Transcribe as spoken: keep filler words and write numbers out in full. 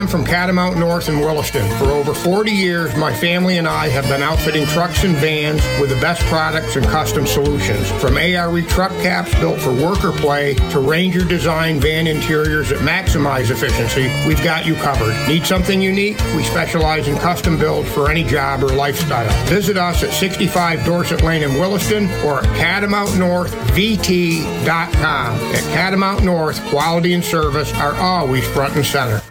I'm from Catamount North in Williston. For over forty years, my family and I have been outfitting trucks and vans with the best products and custom solutions. From A R E truck caps built for worker play to Ranger design van interiors that maximize efficiency, we've got you covered. Need something unique? We specialize in custom builds for any job or lifestyle. Visit us at sixty-five Dorset Lane in Williston or at catamount north v t dot com. At Catamount North, quality and service are always front and center.